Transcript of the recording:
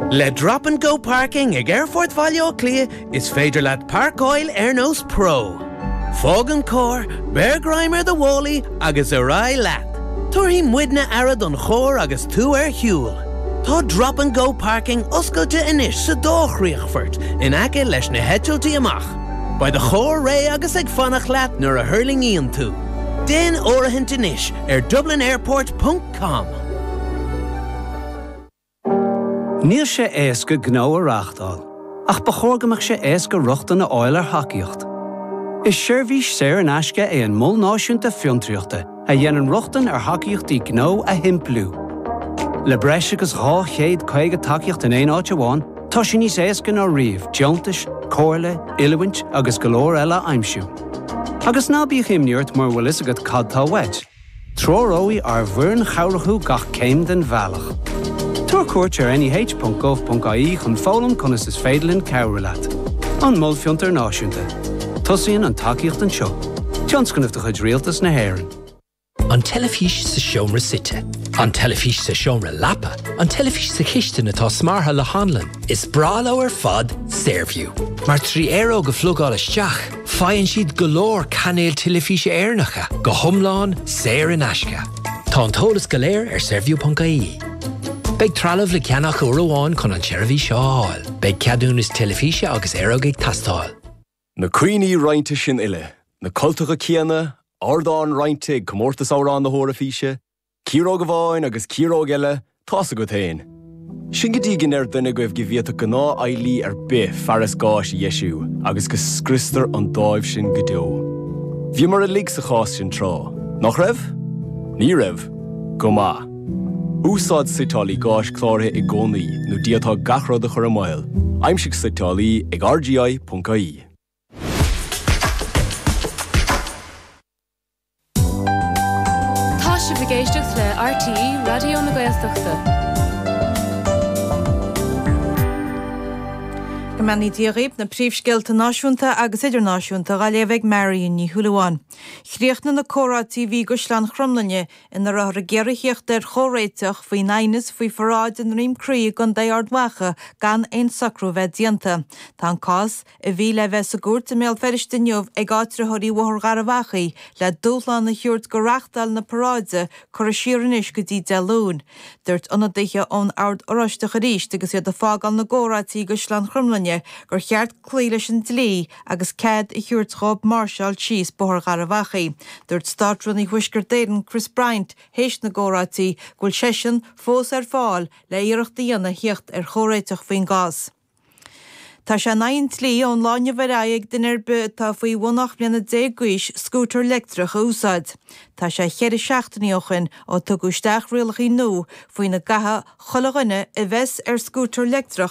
Le drop and go parking ag Airfort Valio Clia is féidir leat Park Oil Airnos Pro. Fogan Cor, Bear Grimer the Wally agus a rai lat. Tuaí muidna arad an chór agus tú hiúl. Tá drop and go parking oscailte inis sa dóchríochfort in aice leis na heitiltí amach. By the chór ré agus ag fannach leat nuair a hurling íon tú. Den orithint inis dublinairport.com. Níl sé éasca gnó a rachtáil, ach bachorgamach sé éasca ruchtan na áil ar hacaíocht. Is seirbhís séir an aisce é an mul náisiúnta fiontriachta a dhéanann ruchtan ar hacaíochtaí gnó a himplú. Le breis agus 850 tacaíocht in éon áit amháin, tá sin níos éasca ná riamh, deontais, cóirle, ilúint agus go leor eile aimsiú. Agus ná bíodh imniúirt mar bhfuil is agad cadtá weid. Tróróí ar bhuireann chomhrathú gach céim den bhealach. Tuair cuairt ar nih.gov.ie chun fólam conas is féidirlinn cabhra leat. An mul fiontar náisiúnta. Tosaíonn an tacaíocht an seo. Tionscannamh do chuid rialtas na hÉireann. An telefís sa seomra site, an telefís sa seomra lapa, an telefís sa chiiste atá smartha le hanlan, is brala ar fad Saorview. Mar €3 go phlugáil isteach, faigheann siad go leor canéil telefíse airnacha, go hiomlán, saor in aisce. Tá an tólas go léir ar saorview.ie. Beg trealamh le ceannach uairháin chun an tseirbhí seo áil. Beg ceadún is telefíse agus aeróg ag tastáil. Na cuioine roiinte sin ile, na cultacha céanna, Ardán roiinte comórtas árán na hórafíse, círóg bháin agus círóg eile, tása go tain. Sin go dtí gin duine go bh gibhíota go ná ailí ar bith fearras gáis Iesú, agus go scristar an dáibh sin go deo. Bhí mar a lig sa chás sin trá. Nach raibh? Ní raibh? Go maith. Úsáid sitálaí gáis chlártha i gcónaí nó diatá gachrad a chur a máil. Aimsigh sitálaí ag rgi.ie. Tá sibh géisteach le RTE Radio na Gaeltachta. Gomani díogaíb na príomhscéalta náisiúnta agus idirnáisiúnta ga léamh ag Marion ní thuúlaháin. Chríochna na Córa TV go Slán Chromlanne ina rath a gearachíocht ar chóréiteach faoi nainnis faoi faráid in riomhcrí gan daardhacha gan ein sacrú bheith dianta. Tá an cás a bhí le bheith sa gúirt mé feristiniuh ag átrathirí bhthir garabhachaí le dúlán na thiúirt go reachtal na paráide chur a siaranis go dtí dealún. Dúirt ionadaithe ón ard oraisteach a ríist agus iad a fágal na Córa TV go Slán Chromlanne gur cheart clíile sin dlí agus cad I thuúirtráb Marshall Cheese bothir garabhachaí. Dúirt startrunnaí huisgur déireann Chris Bryant héis na Córatí gúil sesin fós ar fáil le iireachta dhéanana hiocht ar chóréiteach faoin gás. Tá sé 9 tlí ón láine bharaigh den arbe tá faoi 1 bliana 10 guis scútar electrach a úsáid. Tá sé cheir 16íochan ó tugusteach rialach I nó faoin na gatha cholaghine a bheits ar scútar electrach